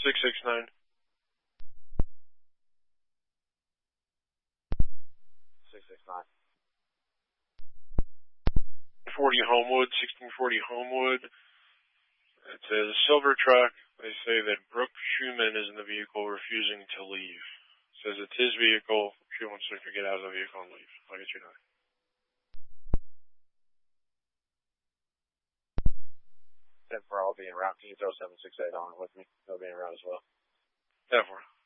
669. 669. 40 Homewood, 1640 Homewood. It's a silver truck. They say that Brooke Schumann is in the vehicle refusing to leave. Says it's his vehicle. She wants her to get out of the vehicle and leave. I'll get you done. 10-4, I'll be en route. Can you throw 768 on with me? They'll be en route as well. 10-4.